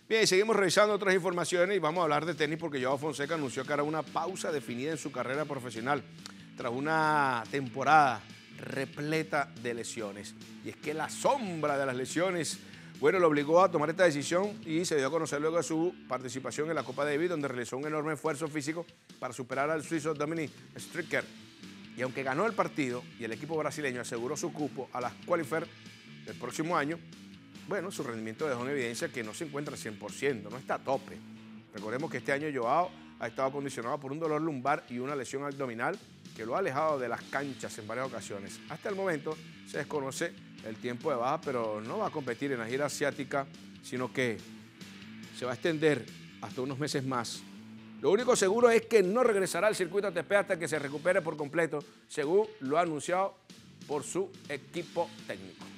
Bien, y seguimos revisando otras informaciones y vamos a hablar de tenis porque Joao Fonseca anunció que hará una pausa definida en su carrera profesional tras una temporada repleta de lesiones. Y es que la sombra de las lesiones, bueno, lo obligó a tomar esta decisión y se dio a conocer luego de su participación en la Copa Davis, donde realizó un enorme esfuerzo físico para superar al suizo Dominic Stricker. Y aunque ganó el partido y el equipo brasileño aseguró su cupo a las Qualifier del próximo año, bueno, su rendimiento dejó en evidencia que no se encuentra al 100%, no está a tope. Recordemos que este año Joao ha estado condicionado por un dolor lumbar y una lesión abdominal que lo ha alejado de las canchas en varias ocasiones. Hasta el momento se desconoce el tiempo de baja, pero no va a competir en la gira asiática, sino que se va a extender hasta unos meses más. Lo único seguro es que no regresará al circuito ATP hasta que se recupere por completo, según lo ha anunciado por su equipo técnico.